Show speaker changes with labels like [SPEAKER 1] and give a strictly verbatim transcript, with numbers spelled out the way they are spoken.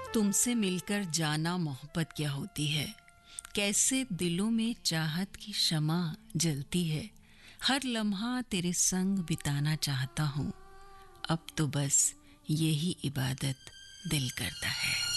[SPEAKER 1] तुमसे मिलकर जाना मोहब्बत क्या होती है, कैसे दिलों में चाहत की शमा जलती है। हर लम्हा तेरे संग बिताना चाहता हूँ, अब तो बस यही इबादत दिल करता है।